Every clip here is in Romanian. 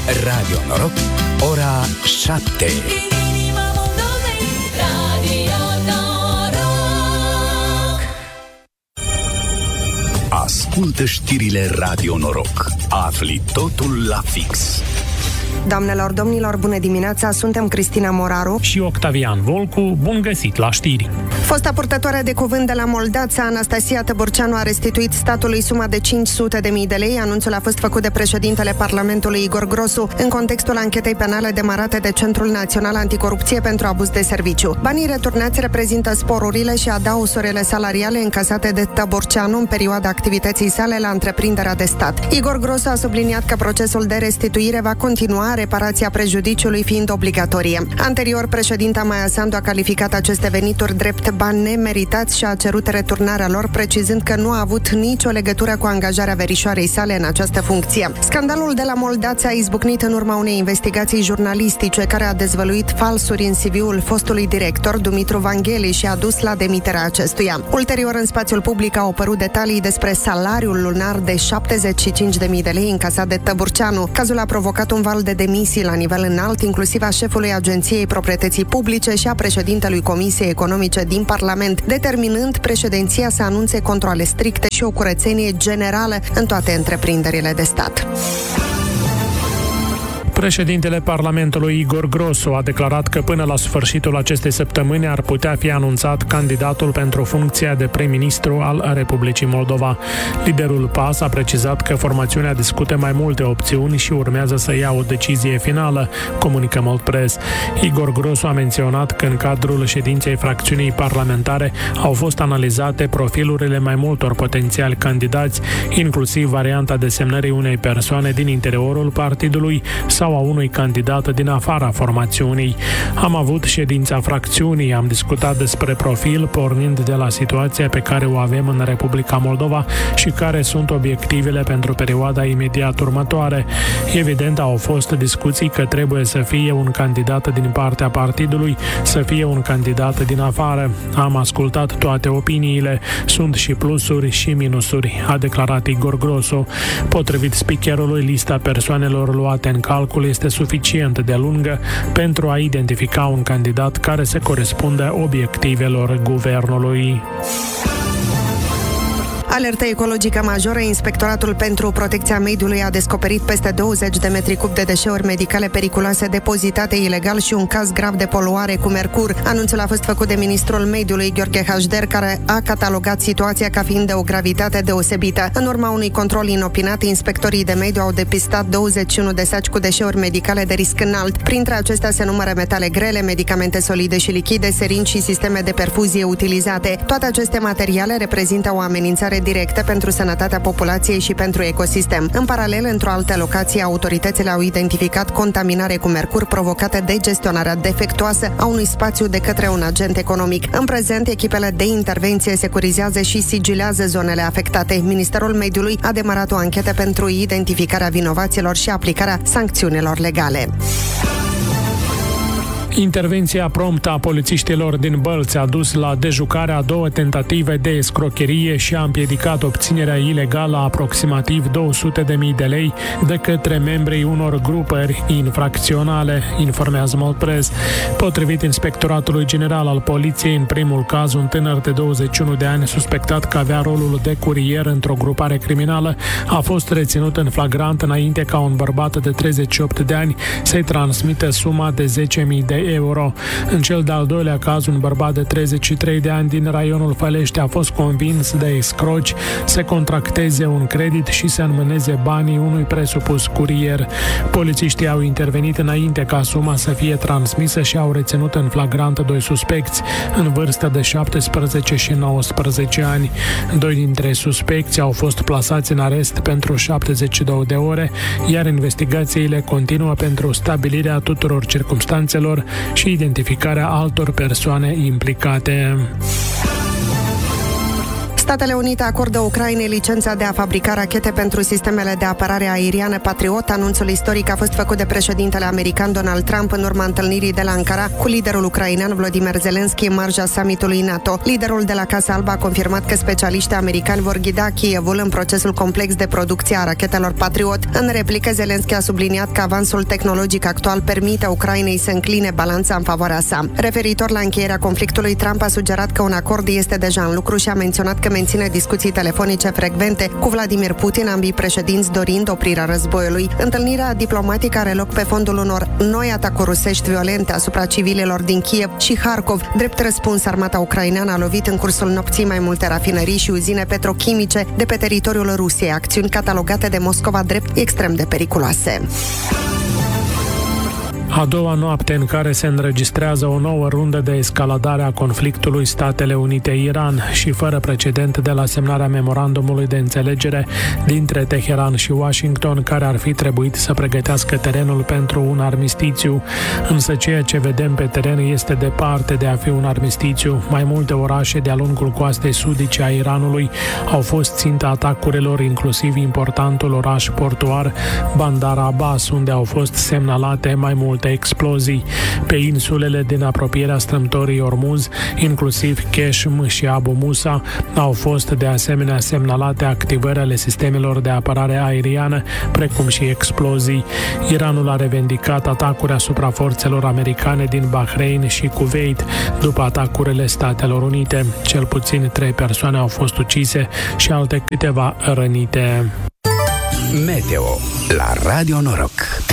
Radio Noroc, ora 7. Ascultă știrile Radio Noroc. Afli totul la fix. Doamnelor, domnilor, bună dimineața, suntem Cristina Moraru și Octavian Volcu. Bun găsit la știri. Fosta purtătoare de cuvânt de la Moldața, Anastasia Tăburceanu, a restituit statului suma de 500.000 de lei. Anunțul a fost făcut de președintele Parlamentului Igor Grosu în contextul anchetei penale demarate de Centrul Național Anticorupție pentru abuz de serviciu. Banii returnați reprezintă sporurile și adausurile salariale încasate de Tăburceanu în perioada activității sale la întreprinderea de stat. Igor Grosu a subliniat că procesul de restituire va continua, reparația prejudiciului fiind obligatorie. Anterior, președinta Maia Sandu a calificat aceste venituri drept bani nemeritați și a cerut returnarea lor, precizând că nu a avut nicio legătură cu angajarea verișoarei sale în această funcție. Scandalul de la Moldața a izbucnit în urma unei investigații jurnalistice care a dezvăluit falsuri în CV-ul fostului director, Dumitru Vangheli, și a dus la demiterea acestuia. Ulterior, în spațiul public au apărut detalii despre salariul lunar de 75.000 de lei încasat de Tăburceanu. Cazul a provocat un val de demisii la nivel înalt, inclusiv a șefului Agenției Proprietății Publice și a președintelui Comisiei Economice din Parlament, determinând președinția să anunțe controale stricte și o curățenie generală în toate întreprinderile de stat. Președintele Parlamentului Igor Grosu a declarat că până la sfârșitul acestei săptămâni ar putea fi anunțat candidatul pentru funcția de prim-ministru al Republicii Moldova. Liderul PAS a precizat că formațiunea discută mai multe opțiuni și urmează să ia o decizie finală, comunică Moldpress. Igor Grosu a menționat că în cadrul ședinței fracțiunii parlamentare au fost analizate profilurile mai multor potențiali candidați, inclusiv varianta desemnării unei persoane din interiorul partidului sau a unui candidat din afara formațiunii. Am avut ședința fracțiunii, am discutat despre profil, pornind de la situația pe care o avem în Republica Moldova și care sunt obiectivele pentru perioada imediat următoare. Evident, au fost discuții că trebuie să fie un candidat din partea partidului, să fie un candidat din afară. Am ascultat toate opiniile. Sunt și plusuri și minusuri, a declarat Igor Grosu. Potrivit speakerului, lista persoanelor luate în calcul este suficient de lungă pentru a identifica un candidat care se corespunde obiectivelor guvernului. Alertă ecologică majoră. Inspectoratul pentru Protecția Mediului a descoperit peste 20 de metri cub de deșeuri medicale periculoase depozitate ilegal și un caz grav de poluare cu mercur. Anunțul a fost făcut de ministrul mediului Gheorghe Hașder, care a catalogat situația ca fiind de o gravitate deosebită. În urma unui control inopinat, inspectorii de mediu au depistat 21 de saci cu deșeuri medicale de risc înalt. Printre acestea se numără metale grele, medicamente solide și lichide, seringi și sisteme de perfuzie utilizate. Toate aceste materiale reprezintă o amenințare directe pentru sănătatea populației și pentru ecosistem. În paralel, într-o altă locație, autoritățile au identificat contaminare cu mercur provocată de gestionarea defectuoasă a unui spațiu de către un agent economic. În prezent, echipele de intervenție securizează și sigilează zonele afectate. Ministerul Mediului a demarat o anchetă pentru identificarea vinovaților și aplicarea sancțiunilor legale. Intervenția promptă a polițiștilor din Bălți a dus la dejucarea a 2 tentative de escrocherie și a împiedicat obținerea ilegală a aproximativ 200.000 de lei de către membrii unor grupări infracționale, informează Moldpress. Potrivit Inspectoratului General al Poliției, în primul caz, un tânăr de 21 de ani suspectat că avea rolul de curier într-o grupare criminală a fost reținut în flagrant înainte ca un bărbat de 38 de ani să-i transmită suma de 10.000 de euro. În cel de-al doilea caz, un bărbat de 33 de ani din raionul Fălești a fost convins de escroci să contracteze un credit și să înmâneze banii unui presupus curier. Polițiștii au intervenit înainte ca suma să fie transmisă și au reținut în flagrant 2 suspecți în vârstă de 17 și 19 ani. 2 dintre suspecți au fost plasați în arest pentru 72 de ore, iar investigațiile continuă pentru stabilirea tuturor circumstanțelor și identificarea altor persoane implicate. Statele Unite acordă Ucrainei licența de a fabrica rachete pentru sistemele de apărare aeriană Patriot. Anunțul istoric a fost făcut de președintele american Donald Trump în urma întâlnirii de la Ankara cu liderul ucrainean Volodymyr Zelensky în marja summitului NATO. Liderul de la Casa Albă a confirmat că specialiștii americani vor ghida Kievul în procesul complex de producție a rachetelor Patriot. În replică, Zelensky a subliniat că avansul tehnologic actual permite Ucrainei să încline balanța în favoarea sa. Referitor la încheierea conflictului, Trump a sugerat că un acord este deja în lucru și a menționat că menține discuții telefonice frecvente cu Vladimir Putin, ambii președinți dorind oprirea războiului. Întâlnirea diplomatică are loc pe fondul unor noi atacuri rusești violente asupra civililor din Kiev și Harkov. Drept răspuns, armata ucraineană a lovit în cursul nopții mai multe rafinării și uzine petrochimice de pe teritoriul Rusiei, acțiuni catalogate de Moscova drept extrem de periculoase. A doua noapte în care se înregistrează o nouă rundă de escaladare a conflictului Statele Unite-Iran și fără precedent de la semnarea memorandumului de înțelegere dintre Teheran și Washington, care ar fi trebuit să pregătească terenul pentru un armistițiu. Însă ceea ce vedem pe teren este departe de a fi un armistițiu. Mai multe orașe de-a lungul coastei sudice a Iranului au fost ținta atacurilor, inclusiv importantul oraș portuar Bandar Abbas, unde au fost semnalate mai multe explozii. Pe insulele din apropierea strâmtorii Ormuz, inclusiv Keshm și Abu Musa, au fost de asemenea semnalate activări ale sistemelor de apărare aeriană, precum și explozii. Iranul a revendicat atacuri asupra forțelor americane din Bahrain și Kuwait după atacurile Statelor Unite. Cel puțin 3 persoane au fost ucise și alte câteva rănite. Meteo la Radio Noroc.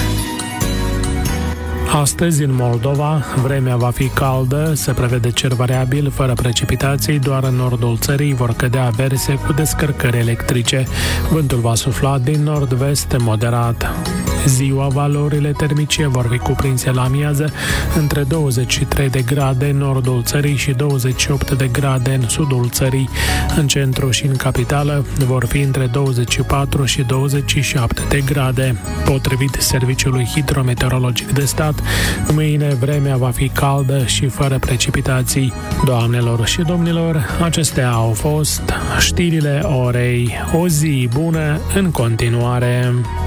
Astăzi, în Moldova, vremea va fi caldă, se prevede cer variabil, fără precipitații, doar în nordul țării vor cădea averse cu descărcări electrice. Vântul va sufla din nord-vest moderat. Ziua, valorile termice vor fi cuprinse la amiază între 23 de grade în nordul țării și 28 de grade în sudul țării. În centru și în capitală vor fi între 24 și 27 de grade. Potrivit Serviciului Hidrometeorologic de Stat, mâine vremea va fi caldă și fără precipitații. Doamnelor și domnilor, acestea au fost știrile orei. O zi bună în continuare!